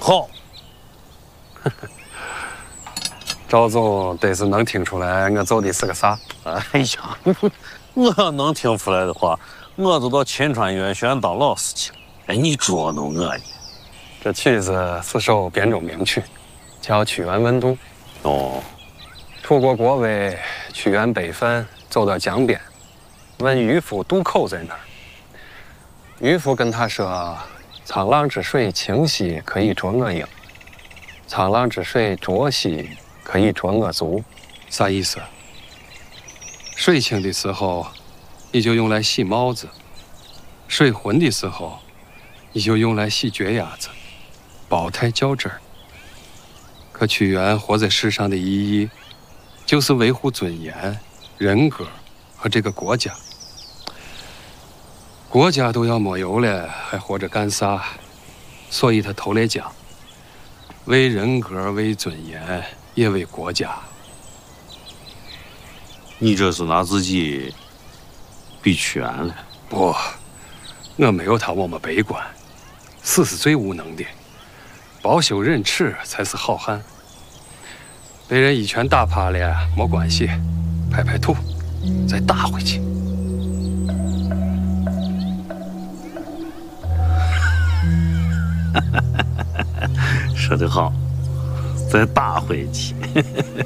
好。赵总得是能听出来我做的是个啥？ 哎呀，我要能听出来的话，我就到秦川医院选当老师去了。哎，你捉弄我呢？ 这曲子是首汴州名曲，叫《屈原问渡》。 哦， 楚国国尉屈原北返，走到江边，问渔夫渡口在哪儿。渔夫跟他说：“沧浪之水清兮，可以濯我缨；沧浪之水浊兮，可以濯我足。”啥意思？水清的时候，你就用来洗帽子；水浑的时候，你就用来洗脚丫子，包太较真儿。可屈原活在世上的意义，就是维护尊严、人格和这个国家。国家都要没有了，还活着干啥？所以他投来讲，为人格、为尊严，也为国家。 你这是拿自己比屈原了？ 不，我没有他那么悲观。死是最无能的，包羞忍耻才是好汉。被人一拳打趴了没关系，拍拍土，再打回去。 说得好，再打回去。